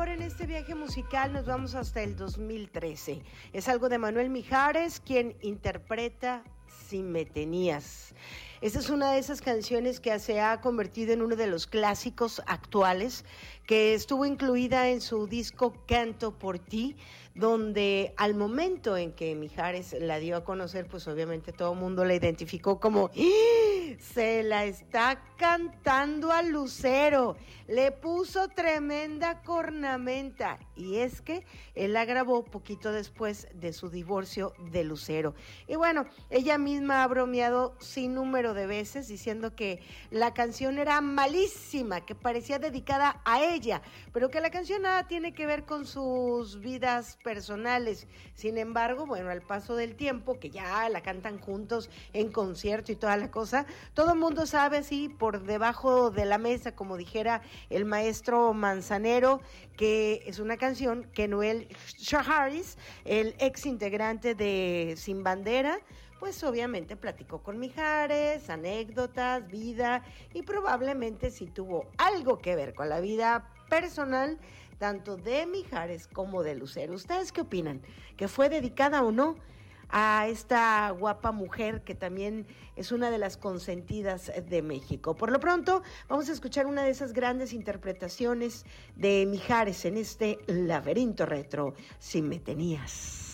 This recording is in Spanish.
ahora en este viaje musical nos vamos hasta el 2013. Es algo de Manuel Mijares, quien interpreta Si me tenías. Esta es una de esas canciones que se ha convertido en uno de los clásicos actuales, que estuvo incluida en su disco Canto por ti, donde al momento en que Mijares la dio a conocer, pues obviamente todo el mundo la identificó como se la está cantando a Lucero, le puso tremenda cornamenta, y es que él la grabó poquito después de su divorcio de Lucero. Y bueno, ella misma ha bromeado sin número de veces diciendo que la canción era malísima, que parecía dedicada a ella, pero que la canción nada tiene que ver con sus vidas personales. Sin embargo, bueno, al paso del tiempo, que ya la cantan juntos en concierto y toda la cosa, todo el mundo sabe así por debajo de la mesa, como dijera el maestro Manzanero, que es una canción que Noel Shaharis, el ex integrante de Sin Bandera, pues obviamente platicó con Mijares, anécdotas, vida, y probablemente sí tuvo algo que ver con la vida personal, tanto de Mijares como de Lucero. ¿Ustedes qué opinan? ¿Que fue dedicada o no a esta guapa mujer que también es una de las consentidas de México? Por lo pronto, vamos a escuchar una de esas grandes interpretaciones de Mijares en este laberinto retro, Si me tenías.